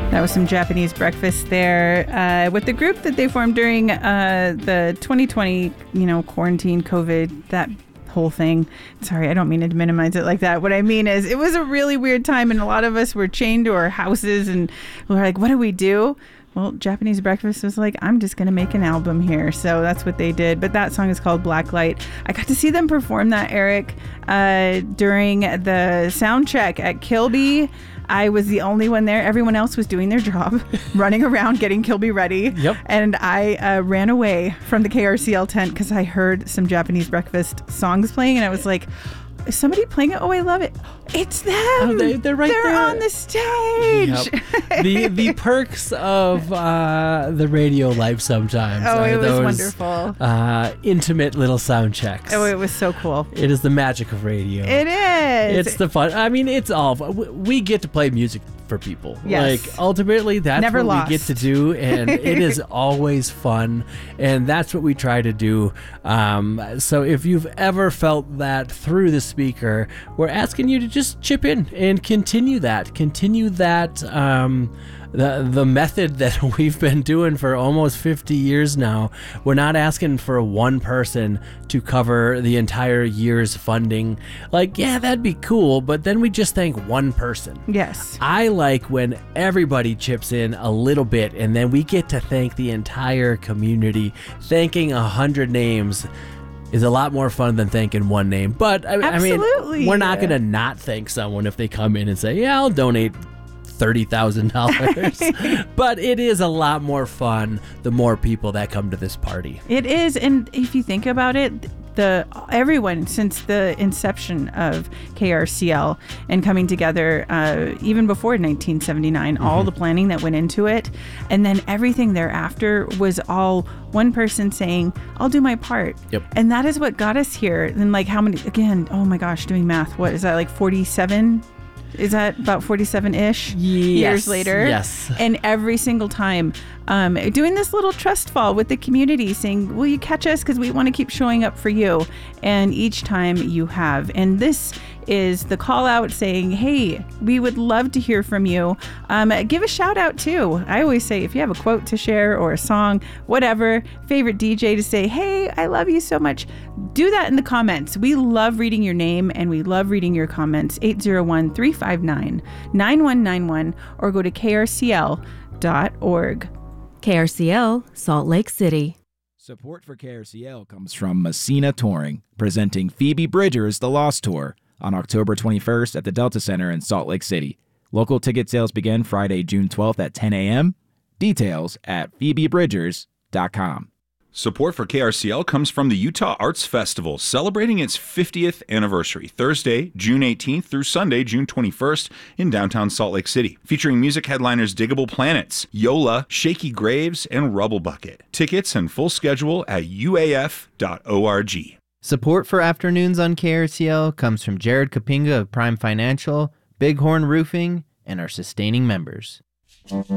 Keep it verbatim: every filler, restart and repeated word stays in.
That was some Japanese breakfast there uh, with the group that they formed during uh, the twenty twenty, you know, quarantine, COVID, that whole thing. Sorry, I don't mean to minimize it like that. What I mean is it was a really weird time and a lot of us were chained to our houses and we were like, what do we do? Well, Japanese Breakfast was like, I'm just going to make an album here. So that's what they did. But that song is called Blacklight. I got to see them perform that, Eric, uh, during the sound check at Kilby. I was the only one there. Everyone else was doing their job, running around, getting Kilby ready. Yep. And I uh, ran away from the K R C L tent because I heard some Japanese Breakfast songs playing. And I was like, is somebody playing it? Oh, I love it. It's them. Oh, they, they're right they're there. on the stage. Yep. the the perks of uh, the radio life sometimes. Oh, it was those, wonderful. Uh, intimate little sound checks. Oh, it was so cool. It is the magic of radio. It is. It's the fun. I mean, it's all. We get to play music for people. Yes. Like, ultimately, that's Never what lost. we get to do, and it is always fun, and that's what we try to do. Um, so if you've ever felt that through the speaker, we're asking you to just chip in and continue that. Continue that. Um, the the method that we've been doing for almost fifty years now. We're not asking for one person to cover the entire year's funding. Like, yeah, that'd be cool, but then we just thank one person. Yes. I like when everybody chips in a little bit and then we get to thank the entire community. Thanking a hundred names is a lot more fun than thanking one name. But I, I mean, Absolutely. we're not going to not thank someone if they come in and say, yeah, I'll donate thirty thousand dollars. But it is a lot more fun the more people that come to this party. It is. And if you think about it, the everyone since the inception of K R C L and coming together, uh, even before nineteen seventy-nine, mm-hmm. all the planning that went into it, and then everything thereafter was all one person saying, I'll do my part. Yep. And that is what got us here. And like how many, again, oh my gosh, doing math, what is that, like forty-seven? Is that about forty-seven-ish yes, years later? Yes. And every single time um, doing this little trust fall with the community saying, will you catch us? Because we want to keep showing up for you. And each time you have. And this is the call out saying, hey, we would love to hear from you. Um, give a shout out too. I always say if you have a quote to share or a song, whatever, favorite D J to say, hey, I love you so much. Do that in the comments. We love reading your name and we love reading your comments. eight zero one, three five nine, nine one nine one or go to K R C L dot org. K R C L, Salt Lake City. Support for K R C L comes from Messina Touring, presenting Phoebe Bridgers' The Lost Tour on October twenty-first at the Delta Center in Salt Lake City. Local ticket sales begin Friday, June twelfth at ten a.m. Details at phoebe bridgers dot com. Support for K R C L comes from the Utah Arts Festival, celebrating its fiftieth anniversary, Thursday, June eighteenth through Sunday, June twenty-first in downtown Salt Lake City, featuring music headliners Diggable Planets, Yola, Shaky Graves, and Rubble Bucket. Tickets and full schedule at u a f dot org. Support for Afternoons on K R C L comes from Jared Kapinga of Prime Financial, Bighorn Roofing, and our sustaining members.